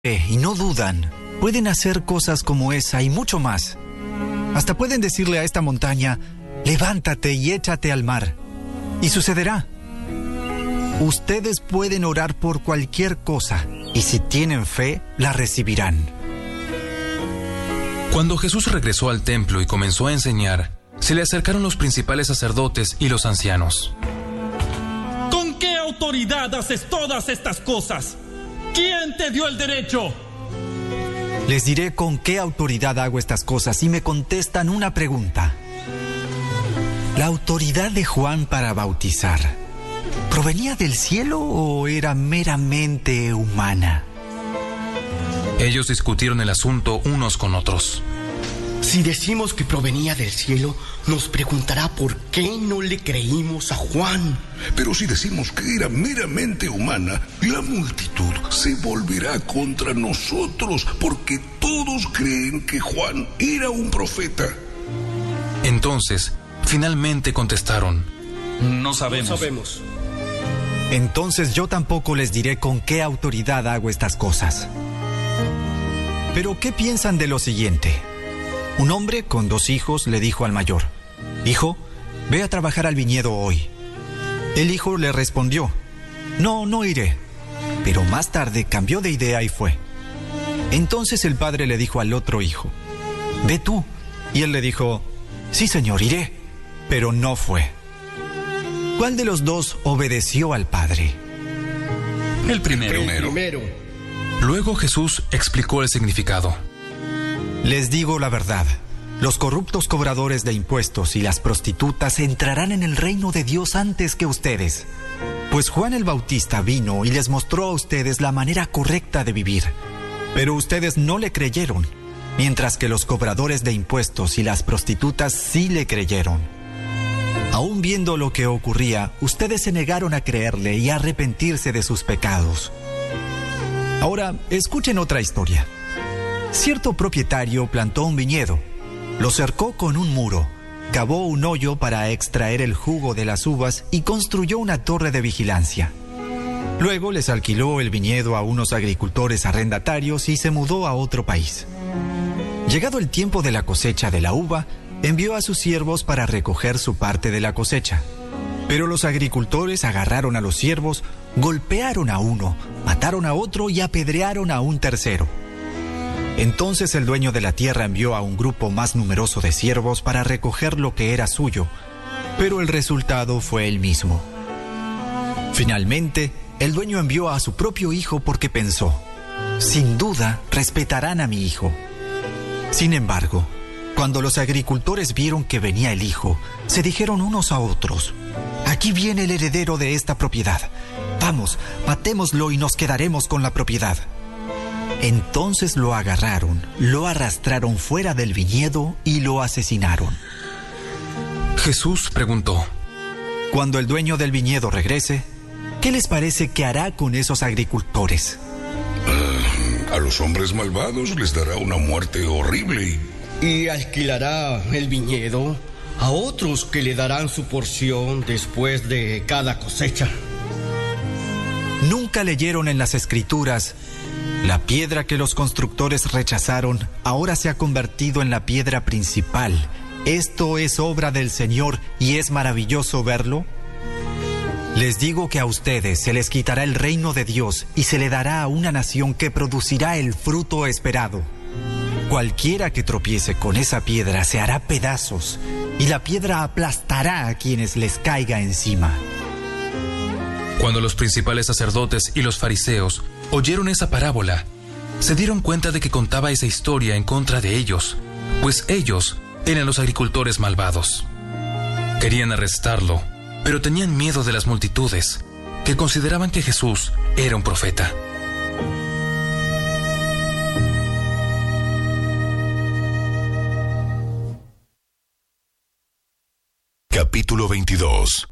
y no dudan, pueden hacer cosas como esa y mucho más. Hasta pueden decirle a esta montaña, levántate y échate al mar, y sucederá. Ustedes pueden orar por cualquier cosa, y si tienen fe, la recibirán. Cuando Jesús regresó al templo y comenzó a enseñar, se le acercaron los principales sacerdotes y los ancianos. ¿Con qué autoridad haces todas estas cosas? ¿Quién te dio el derecho? Les diré con qué autoridad hago estas cosas si me contestan una pregunta. ¿La autoridad de Juan para bautizar provenía del cielo o era meramente humana? Ellos discutieron el asunto unos con otros. Si decimos que provenía del cielo, nos preguntará por qué no le creímos a Juan. Pero si decimos que era meramente humana, la multitud se volverá contra nosotros, porque todos creen que Juan era un profeta. Entonces, finalmente contestaron: No sabemos. Entonces yo tampoco les diré con qué autoridad hago estas cosas. Pero ¿qué piensan de lo siguiente? Un hombre con 2 hijos le dijo al mayor: Hijo, ve a trabajar al viñedo hoy. El hijo le respondió: No iré. Pero más tarde cambió de idea y fue. Entonces el padre le dijo al otro hijo: Ve tú. Y él le dijo: Sí, señor, iré. Pero no fue. ¿Cuál de los 2 obedeció al padre? El primero. Luego Jesús explicó el significado. Les digo la verdad, los corruptos cobradores de impuestos y las prostitutas entrarán en el reino de Dios antes que ustedes. Pues Juan el Bautista vino y les mostró a ustedes la manera correcta de vivir. Pero ustedes no le creyeron, mientras que los cobradores de impuestos y las prostitutas sí le creyeron. Aún viendo lo que ocurría, ustedes se negaron a creerle y a arrepentirse de sus pecados. Ahora, escuchen otra historia. Cierto propietario plantó un viñedo, lo cercó con un muro, cavó un hoyo para extraer el jugo de las uvas y construyó una torre de vigilancia. Luego les alquiló el viñedo a unos agricultores arrendatarios y se mudó a otro país. Llegado el tiempo de la cosecha de la uva, envió a sus siervos para recoger su parte de la cosecha. Pero los agricultores agarraron a los siervos, golpearon a uno, mataron a otro y apedrearon a un tercero. Entonces el dueño de la tierra envió a un grupo más numeroso de siervos para recoger lo que era suyo, pero el resultado fue el mismo. Finalmente, el dueño envió a su propio hijo porque pensó: sin duda respetarán a mi hijo. Sin embargo, cuando los agricultores vieron que venía el hijo, se dijeron unos a otros: aquí viene el heredero de esta propiedad. Vamos, matémoslo y nos quedaremos con la propiedad. Entonces lo agarraron, lo arrastraron fuera del viñedo y lo asesinaron. Jesús preguntó: Cuando el dueño del viñedo regrese, ¿qué les parece que hará con esos agricultores? A los hombres malvados les dará una muerte horrible. Y alquilará el viñedo a otros que le darán su porción después de cada cosecha. ¿Nunca leyeron en las Escrituras: la piedra que los constructores rechazaron ahora se ha convertido en la piedra principal? Esto es obra del Señor y es maravilloso verlo. Les digo que a ustedes se les quitará el reino de Dios y se le dará a una nación que producirá el fruto esperado. Cualquiera que tropiece con esa piedra se hará pedazos y la piedra aplastará a quienes les caiga encima. Cuando los principales sacerdotes y los fariseos oyeron esa parábola, se dieron cuenta de que contaba esa historia en contra de ellos, pues ellos eran los agricultores malvados. Querían arrestarlo, pero tenían miedo de las multitudes, que consideraban que Jesús era un profeta. Capítulo 22.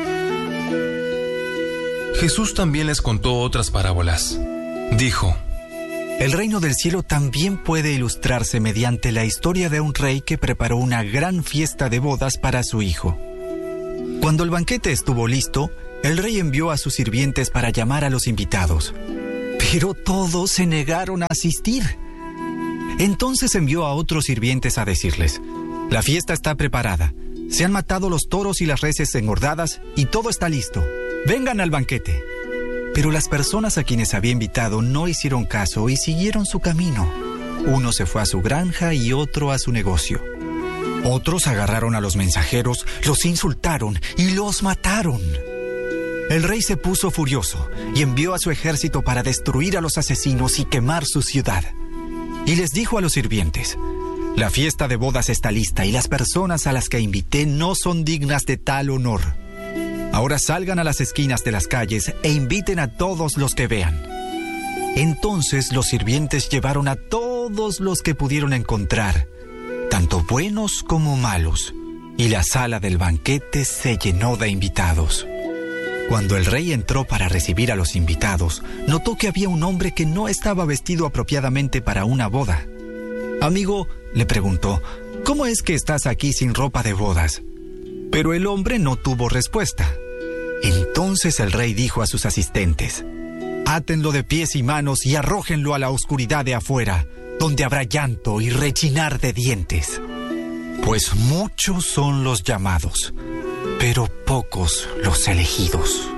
Jesús también les contó otras parábolas. Dijo: El reino del cielo también puede ilustrarse mediante la historia de un rey que preparó una gran fiesta de bodas para su hijo. Cuando el banquete estuvo listo, el rey envió a sus sirvientes para llamar a los invitados. pero todos se negaron a asistir. Entonces envió a otros sirvientes a decirles: la fiesta está preparada, se han matado los toros y las reses engordadas y todo está listo. Vengan al banquete. Pero las personas a quienes había invitado no hicieron caso y siguieron su camino. Uno se fue a su granja y otro a su negocio. Otros agarraron a los mensajeros, los insultaron y los mataron. El rey se puso furioso y envió a su ejército para destruir a los asesinos y quemar su ciudad. Y les dijo a los sirvientes: la fiesta de bodas está lista y las personas a las que invité no son dignas de tal honor. Ahora salgan a las esquinas de las calles e inviten a todos los que vean. Entonces los sirvientes llevaron a todos los que pudieron encontrar, tanto buenos como malos, y la sala del banquete se llenó de invitados. Cuando el rey entró para recibir a los invitados, notó que había un hombre que no estaba vestido apropiadamente para una boda. Amigo, le preguntó, ¿cómo es que estás aquí sin ropa de bodas? Pero el hombre no tuvo respuesta. Entonces el rey dijo a sus asistentes: átenlo de pies y manos y arrójenlo a la oscuridad de afuera, donde habrá llanto y rechinar de dientes. Pues muchos son los llamados, pero pocos los elegidos.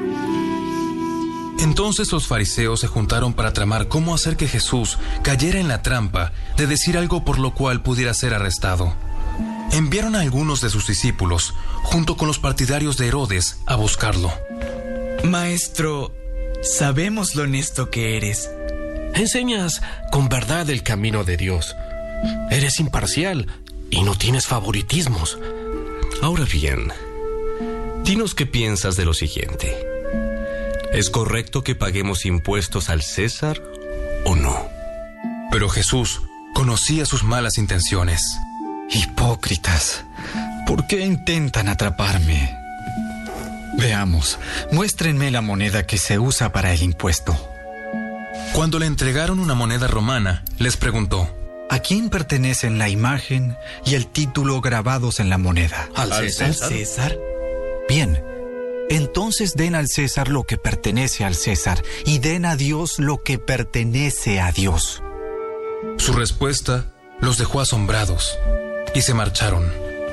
Entonces los fariseos se juntaron para tramar cómo hacer que Jesús cayera en la trampa de decir algo por lo cual pudiera ser arrestado. Enviaron a algunos de sus discípulos, junto con los partidarios de Herodes, a buscarlo. Maestro, sabemos lo honesto que eres. Enseñas con verdad el camino de Dios. Eres imparcial y no tienes favoritismos. Ahora bien, dinos qué piensas de lo siguiente. ¿Es correcto que paguemos impuestos al César o no? Pero Jesús conocía sus malas intenciones. Hipócritas, ¿por qué intentan atraparme? Veamos, muéstrenme la moneda que se usa para el impuesto. Cuando le entregaron una moneda romana, les preguntó: ¿a quién pertenecen la imagen y el título grabados en la moneda? ¿Al César? Bien, entonces den al César lo que pertenece al César y den a Dios lo que pertenece a Dios. Su respuesta los dejó asombrados y se marcharon.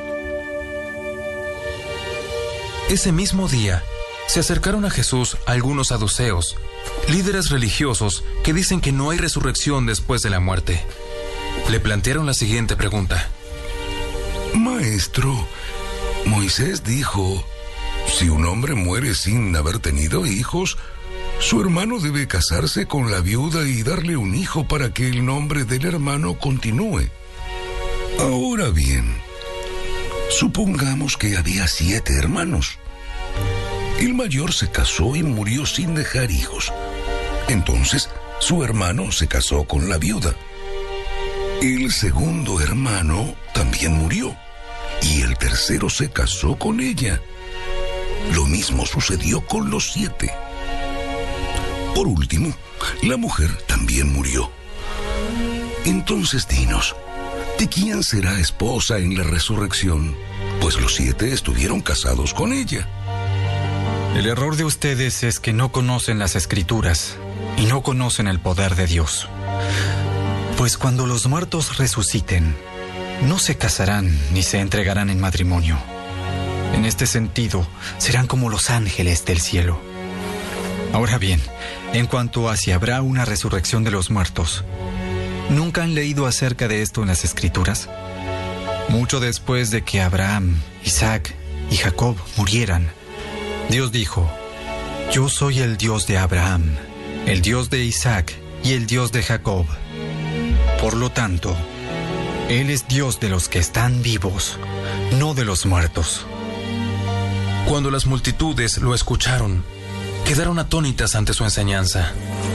Ese mismo día, se acercaron a Jesús algunos saduceos, líderes religiosos que dicen que no hay resurrección después de la muerte. Le plantearon la siguiente pregunta: Maestro, Moisés dijo: si un hombre muere sin haber tenido hijos, su hermano debe casarse con la viuda y darle un hijo para que el nombre del hermano continúe. Ahora bien, supongamos que había 7 hermanos. El mayor se casó y murió sin dejar hijos. Entonces, su hermano se casó con la viuda. El segundo hermano también murió, y el tercero se casó con ella. Lo mismo sucedió con los 7. Por último, la mujer también murió. Entonces dinos, ¿de quién será esposa en la resurrección? Pues los 7 estuvieron casados con ella. El error de ustedes es que no conocen las Escrituras y no conocen el poder de Dios. Pues cuando los muertos resuciten, no se casarán ni se entregarán en matrimonio. En este sentido, serán como los ángeles del cielo. Ahora bien, en cuanto a si habrá una resurrección de los muertos, ¿nunca han leído acerca de esto en las Escrituras? Mucho después de que Abraham, Isaac y Jacob murieran, Dios dijo: yo soy el Dios de Abraham, el Dios de Isaac y el Dios de Jacob. Por lo tanto, Él es Dios de los que están vivos, no de los muertos. Cuando las multitudes lo escucharon, quedaron atónitas ante su enseñanza.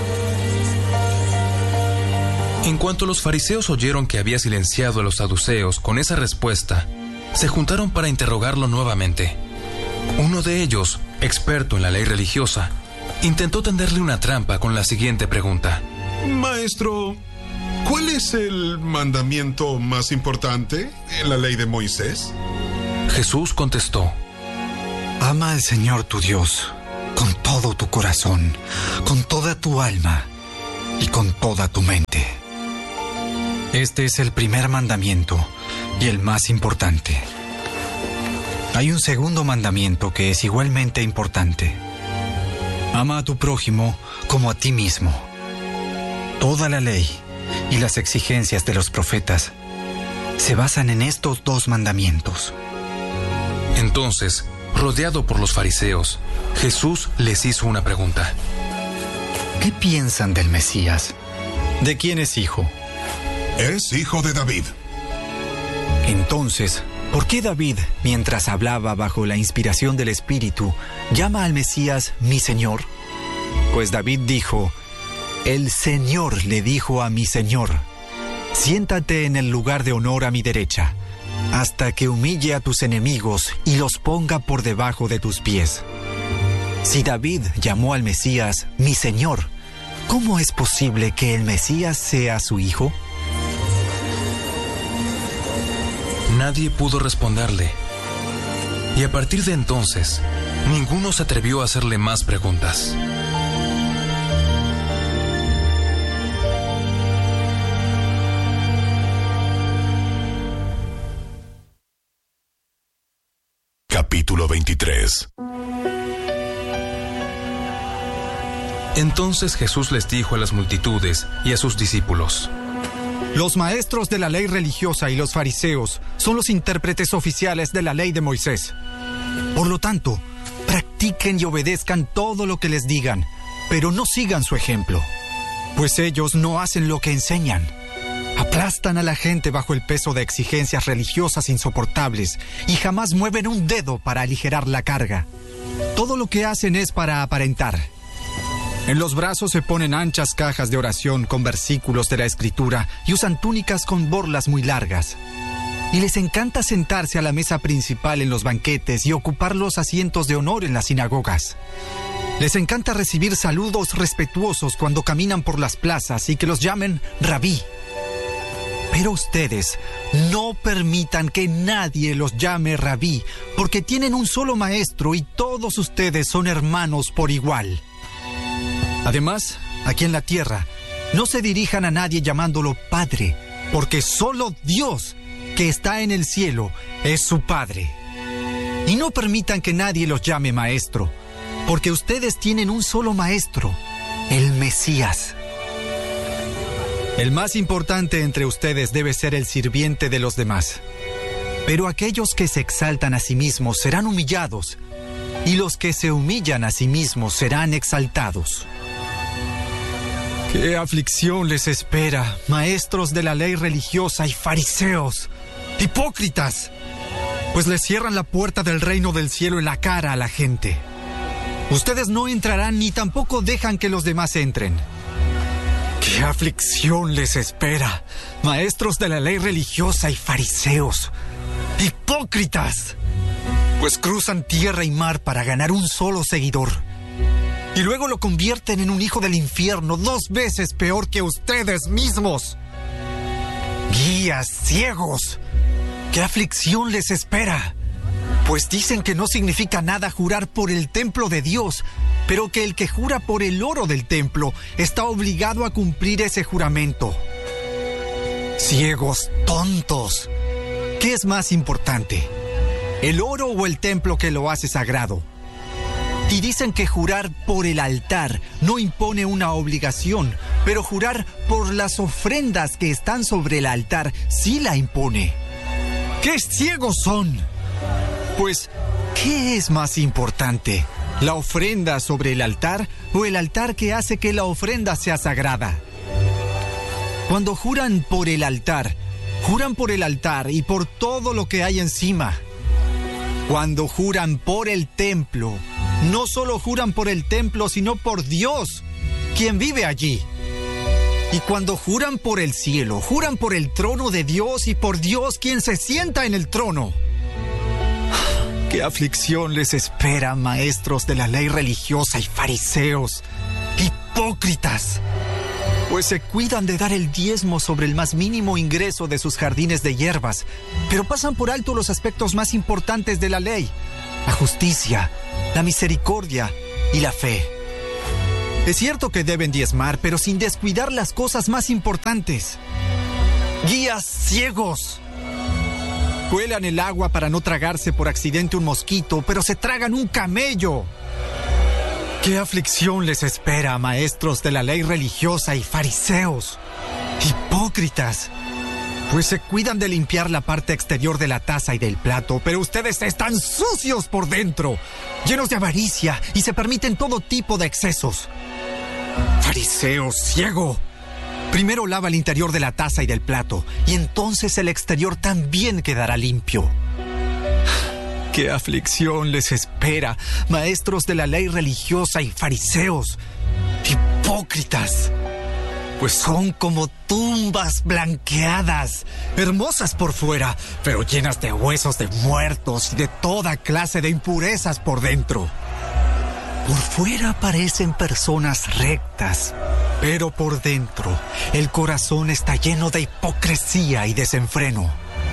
En cuanto los fariseos oyeron que había silenciado a los saduceos con esa respuesta, se juntaron para interrogarlo nuevamente. Uno de ellos, experto en la ley religiosa, intentó tenderle una trampa con la siguiente pregunta: Maestro, ¿cuál es el mandamiento más importante en la ley de Moisés? Jesús contestó: ama al Señor tu Dios con todo tu corazón, con toda tu alma y con toda tu mente. Este es el primer mandamiento y el más importante. Hay un segundo mandamiento que es igualmente importante. Ama a tu prójimo como a ti mismo. Toda la ley y las exigencias de los profetas se basan en estos dos mandamientos. Entonces, rodeado por los fariseos, Jesús les hizo una pregunta. ¿Qué piensan del Mesías? ¿De quién es hijo? Es hijo de David. Entonces, ¿por qué David, mientras hablaba bajo la inspiración del Espíritu, llama al Mesías mi Señor? Pues David dijo: el Señor le dijo a mi Señor: siéntate en el lugar de honor a mi derecha, hasta que humille a tus enemigos y los ponga por debajo de tus pies. Si David llamó al Mesías mi Señor, ¿cómo es posible que el Mesías sea su hijo? Nadie pudo responderle. Y a partir de entonces, ninguno se atrevió a hacerle más preguntas. Capítulo 23. Entonces Jesús les dijo a las multitudes y a sus discípulos: Los maestros de la ley religiosa y los fariseos son los intérpretes oficiales de la ley de Moisés. Por lo tanto, practiquen y obedezcan todo lo que les digan, pero no sigan su ejemplo, pues ellos no hacen lo que enseñan. Aplastan a la gente bajo el peso de exigencias religiosas insoportables y jamás mueven un dedo para aligerar la carga. Todo lo que hacen es para aparentar. En los brazos se ponen anchas cajas de oración con versículos de la Escritura y usan túnicas con borlas muy largas. Y les encanta sentarse a la mesa principal en los banquetes y ocupar los asientos de honor en las sinagogas. Les encanta recibir saludos respetuosos cuando caminan por las plazas y que los llamen rabí. Pero ustedes no permitan que nadie los llame rabí, porque tienen un solo maestro y todos ustedes son hermanos por igual. Además, aquí en la tierra, no se dirijan a nadie llamándolo Padre, porque solo Dios, que está en el cielo, es su Padre. Y no permitan que nadie los llame Maestro, porque ustedes tienen un solo Maestro, el Mesías. El más importante entre ustedes debe ser el sirviente de los demás. Pero aquellos que se exaltan a sí mismos serán humillados, y los que se humillan a sí mismos serán exaltados. ¡Qué aflicción les espera, maestros de la ley religiosa y fariseos! ¡Hipócritas! Pues les cierran la puerta del reino del cielo en la cara a la gente. Ustedes no entrarán ni tampoco dejan que los demás entren. ¡Qué aflicción les espera, maestros de la ley religiosa y fariseos! ¡Hipócritas! Pues cruzan tierra y mar para ganar un solo seguidor. Y luego lo convierten en un hijo del infierno 2 veces peor que ustedes mismos. ¡Guías ciegos! ¡Qué aflicción les espera! Pues dicen que no significa nada jurar por el templo de Dios, pero que el que jura por el oro del templo está obligado a cumplir ese juramento. ¡Ciegos tontos! ¿Qué es más importante? ¿El oro o el templo que lo hace sagrado? Y dicen que jurar por el altar no impone una obligación, pero jurar por las ofrendas que están sobre el altar sí la impone. ¡Qué ciegos son! Pues, ¿qué es más importante? ¿La ofrenda sobre el altar o el altar que hace que la ofrenda sea sagrada? Cuando juran por el altar y por todo lo que hay encima. Cuando juran por el templo, no solo juran por el templo, sino por Dios, quien vive allí. Y cuando juran por el cielo, juran por el trono de Dios y por Dios, quien se sienta en el trono. ¡Qué aflicción les espera, maestros de la ley religiosa y fariseos! ¡Hipócritas! Pues se cuidan de dar el diezmo sobre el más mínimo ingreso de sus jardines de hierbas, pero pasan por alto los aspectos más importantes de la ley: la justicia, la misericordia y la fe. Es cierto que deben diezmar, pero sin descuidar las cosas más importantes. Guías ciegos. Cuelan el agua para no tragarse por accidente un mosquito, pero se tragan un camello. ¿Qué aflicción les espera, maestros de la ley religiosa y fariseos? Hipócritas. Pues se cuidan de limpiar la parte exterior de la taza y del plato, pero ustedes están sucios por dentro, llenos de avaricia y se permiten todo tipo de excesos. Fariseo ciego. Primero lava el interior de la taza y del plato, y entonces el exterior también quedará limpio. ¡Qué aflicción les espera, maestros de la ley religiosa y fariseos! ¡Hipócritas! Pues son como tumbas blanqueadas, hermosas por fuera, pero llenas de huesos de muertos y de toda clase de impurezas por dentro. Por fuera parecen personas rectas, pero por dentro el corazón está lleno de hipocresía y desenfreno.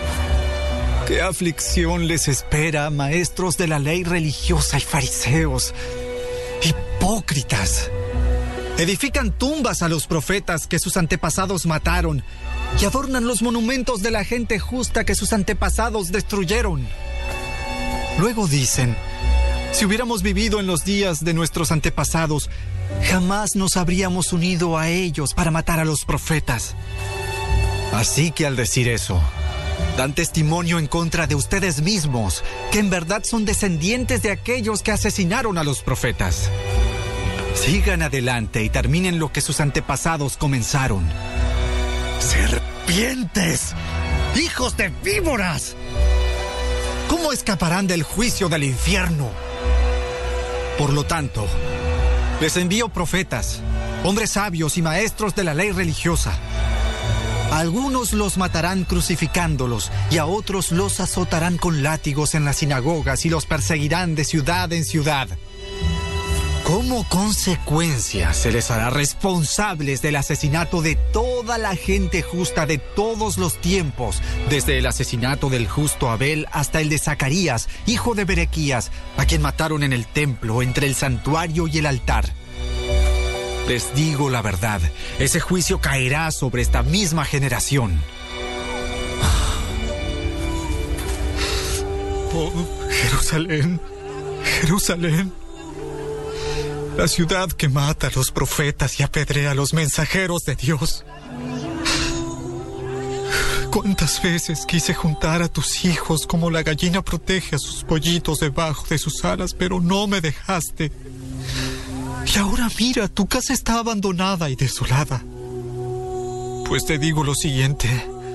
¡Qué aflicción les espera, maestros de la ley religiosa y fariseos! ¡Hipócritas! Edifican tumbas a los profetas que sus antepasados mataron y adornan los monumentos de la gente justa que sus antepasados destruyeron. Luego dicen: si hubiéramos vivido en los días de nuestros antepasados, jamás nos habríamos unido a ellos para matar a los profetas. Así que al decir eso, dan testimonio en contra de ustedes mismos, que en verdad son descendientes de aquellos que asesinaron a los profetas. Sigan adelante y terminen lo que sus antepasados comenzaron. ¡Serpientes! ¡Hijos de víboras! ¿Cómo escaparán del juicio del infierno? Por lo tanto, les envío profetas, hombres sabios y maestros de la ley religiosa. A algunos los matarán crucificándolos y a otros los azotarán con látigos en las sinagogas y los perseguirán de ciudad en ciudad. Como consecuencia, se les hará responsables del asesinato de toda la gente justa de todos los tiempos, desde el asesinato del justo Abel hasta el de Zacarías, hijo de Berequías, a quien mataron en el templo, entre el santuario y el altar. Les digo la verdad, ese juicio caerá sobre esta misma generación. Oh, Jerusalén, Jerusalén. La ciudad que mata a los profetas y apedrea a los mensajeros de Dios. ¿Cuántas veces quise juntar a tus hijos como la gallina protege a sus pollitos debajo de sus alas, pero no me dejaste? Y ahora mira, tu casa está abandonada y desolada. Pues te digo lo siguiente: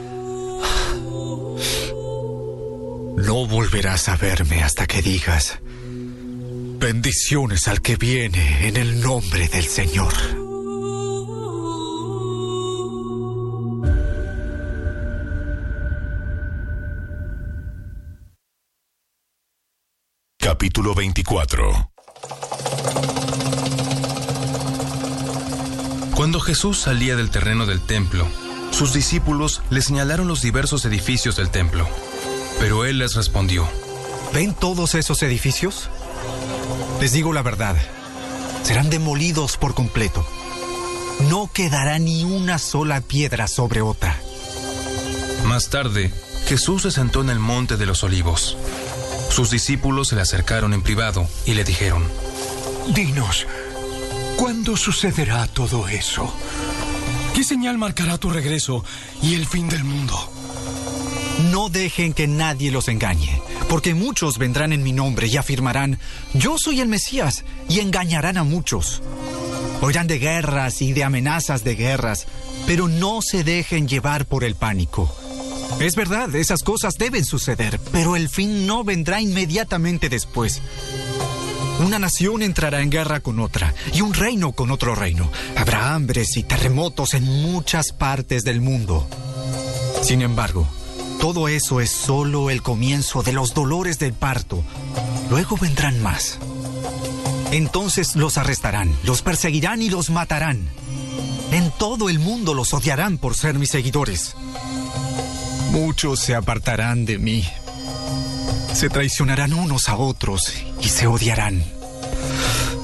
no volverás a verme hasta que digas: bendiciones al que viene en el nombre del Señor. Capítulo 24. Cuando Jesús salía del terreno del templo, sus discípulos le señalaron los diversos edificios del templo. Pero él les respondió: ¿ven todos esos edificios? Les digo la verdad, serán demolidos por completo. No quedará ni una sola piedra sobre otra. Más tarde, Jesús se sentó en el monte de los Olivos. Sus discípulos se le acercaron en privado y le dijeron: dinos, ¿cuándo sucederá todo eso? ¿Qué señal marcará tu regreso y el fin del mundo? No dejen que nadie los engañe, porque muchos vendrán en mi nombre y afirmarán: yo soy el Mesías, y engañarán a muchos. Oirán de guerras y de amenazas de guerras, pero no se dejen llevar por el pánico. Es verdad, esas cosas deben suceder, pero el fin no vendrá inmediatamente después. Una nación entrará en guerra con otra, y un reino con otro reino. Habrá hambres y terremotos en muchas partes del mundo. Sin embargo, todo eso es solo el comienzo de los dolores del parto. Luego vendrán más. Entonces los arrestarán, los perseguirán y los matarán. En todo el mundo los odiarán por ser mis seguidores. Muchos se apartarán de mí. Se traicionarán unos a otros y se odiarán.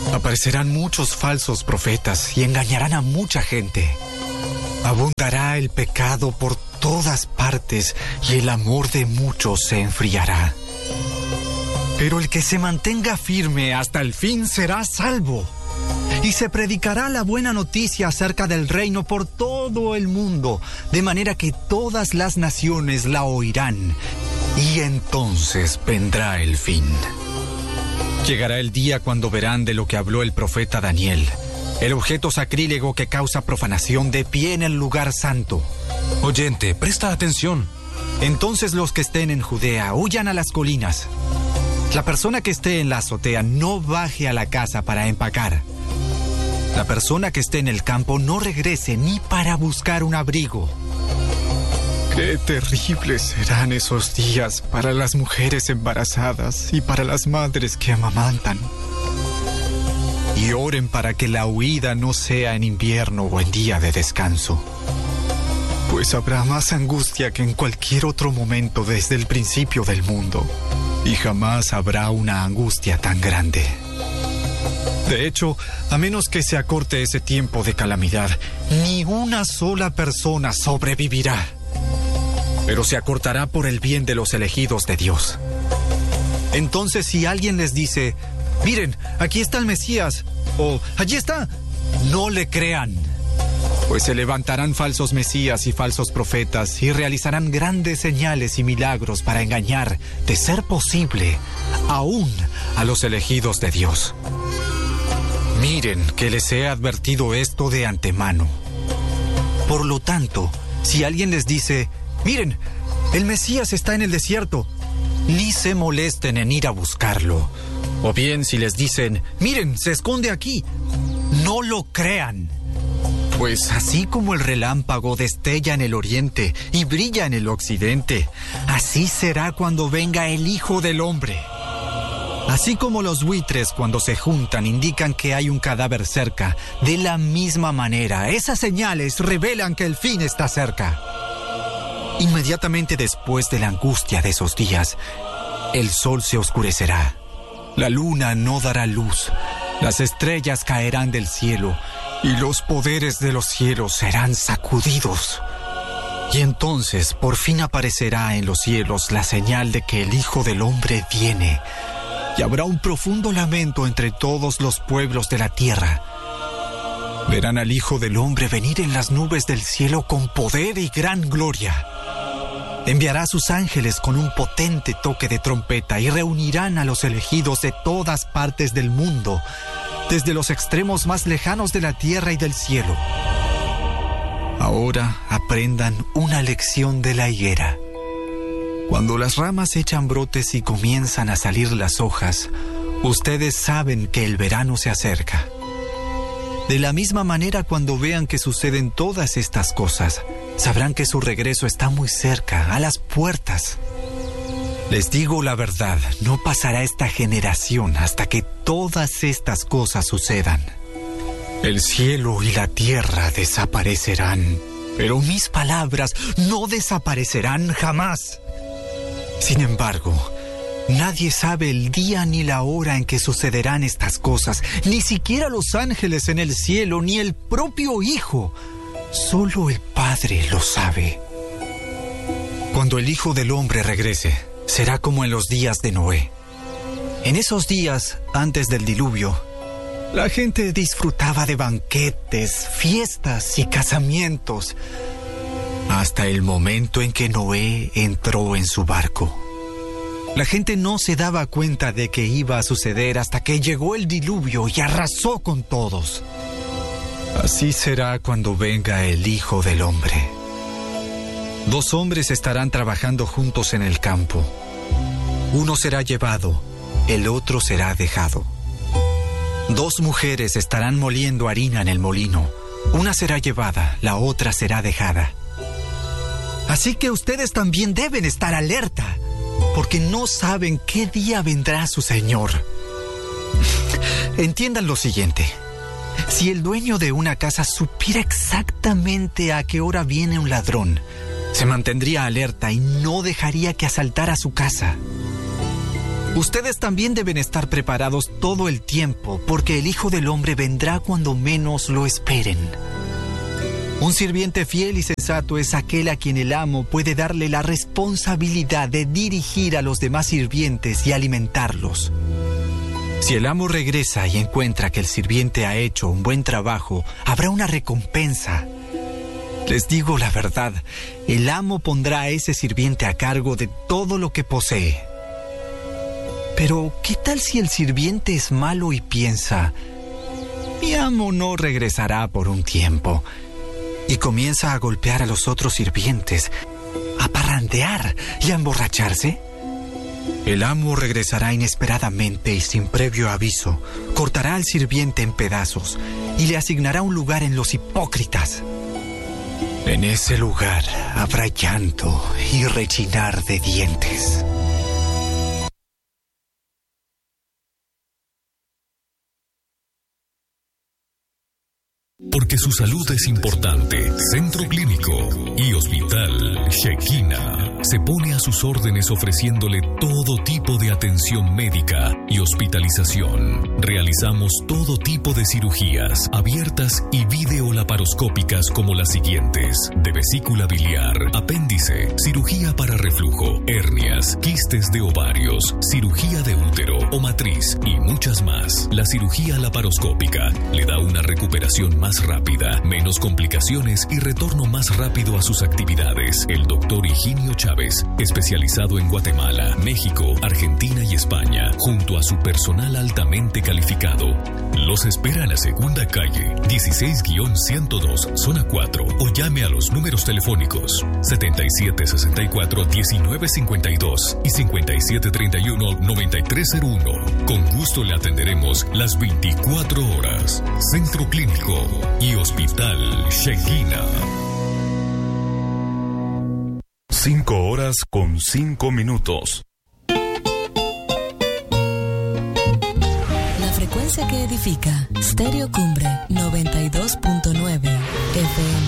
Aparecerán muchos falsos profetas y engañarán a mucha gente. Abundará el pecado por todas partes y el amor de muchos se enfriará. Pero el que se mantenga firme hasta el fin será salvo. Y se predicará la buena noticia acerca del reino por todo el mundo, de manera que todas las naciones la oirán. Y entonces vendrá el fin. Llegará el día cuando verán de lo que habló el profeta Daniel, el objeto sacrílego que causa profanación de pie en el lugar santo. Oyente, presta atención. Entonces los que estén en Judea huyan a las colinas. La persona que esté en la azotea no baje a la casa para empacar. La persona que esté en el campo no regrese ni para buscar un abrigo. Qué terribles serán esos días para las mujeres embarazadas y para las madres que amamantan. Y oren para que la huida no sea en invierno o en día de descanso. Pues habrá más angustia que en cualquier otro momento desde el principio del mundo. Y jamás habrá una angustia tan grande. De hecho, a menos que se acorte ese tiempo de calamidad, ni una sola persona sobrevivirá. Pero se acortará por el bien de los elegidos de Dios. Entonces, si alguien les dice, miren, aquí está el Mesías, o allí está, no le crean. Pues se levantarán falsos mesías y falsos profetas y realizarán grandes señales y milagros para engañar, de ser posible, aún a los elegidos de Dios. Miren que les he advertido esto de antemano. Por lo tanto, si alguien les dice, miren, el Mesías está en el desierto, ni se molesten en ir a buscarlo. O bien si les dicen, miren, se esconde aquí, no lo crean. Pues así como el relámpago destella en el oriente y brilla en el occidente, así será cuando venga el Hijo del Hombre. Así como los buitres cuando se juntan indican que hay un cadáver cerca, de la misma manera, esas señales revelan que el fin está cerca. Inmediatamente después de la angustia de esos días, el sol se oscurecerá, la luna no dará luz, las estrellas caerán del cielo, y los poderes de los cielos serán sacudidos. Y entonces por fin aparecerá en los cielos la señal de que el Hijo del Hombre viene. Y habrá un profundo lamento entre todos los pueblos de la tierra. Verán al Hijo del Hombre venir en las nubes del cielo con poder y gran gloria. Enviará a sus ángeles con un potente toque de trompeta y reunirán a los elegidos de todas partes del mundo, desde los extremos más lejanos de la tierra y del cielo. Ahora aprendan una lección de la higuera. Cuando las ramas echan brotes y comienzan a salir las hojas, ustedes saben que el verano se acerca. De la misma manera, cuando vean que suceden todas estas cosas, sabrán que su regreso está muy cerca, a las puertas. Les digo la verdad, no pasará esta generación hasta que todas estas cosas sucedan. El cielo y la tierra desaparecerán, pero mis palabras no desaparecerán jamás. Sin embargo, nadie sabe el día ni la hora en que sucederán estas cosas, ni siquiera los ángeles en el cielo, ni el propio Hijo. Solo el Padre lo sabe. Cuando el Hijo del Hombre regrese, será como en los días de Noé. En esos días, antes del diluvio, la gente disfrutaba de banquetes, fiestas y casamientos, hasta el momento en que Noé entró en su barco. La gente no se daba cuenta de que iba a suceder hasta que llegó el diluvio y arrasó con todos. Así será cuando venga el Hijo del Hombre. 2 hombres estarán trabajando juntos en el campo. Uno será llevado, el otro será dejado. 2 mujeres estarán moliendo harina en el molino. Una será llevada, la otra será dejada. Así que ustedes también deben estar alerta, porque no saben qué día vendrá su Señor. Entiendan lo siguiente. Si el dueño de una casa supiera exactamente a qué hora viene un ladrón, se mantendría alerta y no dejaría que asaltara su casa. Ustedes también deben estar preparados todo el tiempo, porque el Hijo del Hombre vendrá cuando menos lo esperen. Un sirviente fiel y sensato es aquel a quien el amo puede darle la responsabilidad de dirigir a los demás sirvientes y alimentarlos. Si el amo regresa y encuentra que el sirviente ha hecho un buen trabajo, habrá una recompensa. Les digo la verdad, el amo pondrá a ese sirviente a cargo de todo lo que posee. Pero, ¿qué tal si el sirviente es malo y piensa: mi amo no regresará por un tiempo? Y comienza a golpear a los otros sirvientes, a parrandear y a emborracharse. El amo regresará inesperadamente y sin previo aviso, cortará al sirviente en pedazos y le asignará un lugar en los hipócritas. En ese lugar habrá llanto y rechinar de dientes. Porque su salud es importante, Centro Clínico y Hospital Shekinah se pone a sus órdenes ofreciéndole todo tipo de atención médica y hospitalización. Realizamos todo tipo de cirugías abiertas y videolaparoscópicas como las siguientes: de vesícula biliar, apéndice, cirugía para reflujo, hernias, quistes de ovarios, cirugía de útero o matriz y muchas más. La cirugía laparoscópica le da una recuperación más rápida, menos complicaciones y retorno más rápido a sus actividades. El doctor Higinio Chávez, especializado en Guatemala, México, Argentina y España, junto a su personal altamente calificado, los espera en la segunda calle, 16-102, zona 4, o llame a los números telefónicos 7764-1952 y 5731-9301. Con gusto le atenderemos las 24 horas. Centro Clínico y Hospital Shekinah. 5 horas con 5 minutos. La frecuencia que edifica. Stereo Cumbre 92.9 FM.